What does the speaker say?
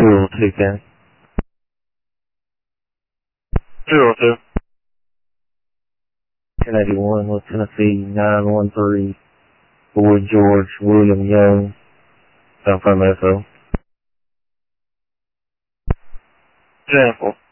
202, Ken. 202. 1081, West Tennessee, 913, Boy George William Young, San Fernando. 10-4.